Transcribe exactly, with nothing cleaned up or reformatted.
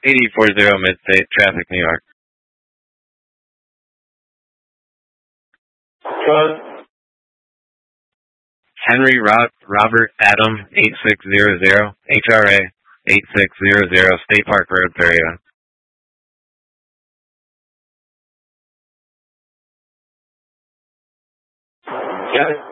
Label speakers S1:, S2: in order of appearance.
S1: eighty forty Midstate, traffic, New York.
S2: Code.
S1: Henry Rob, Robert Adam eight six zero zero, H R A eight six zero zero, State Park Road, Perio.
S2: Got it.